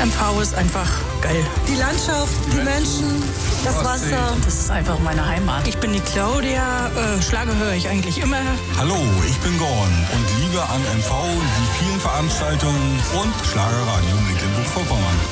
MV ist einfach geil. Die Landschaft, die Menschen, das Wasser. Das ist einfach meine Heimat. Ich bin die Claudia, Schlager höre ich eigentlich immer. Hallo, ich bin Gordon und liebe an MV die vielen Veranstaltungen und Schlagerradio Mecklenburg-Vorpommern.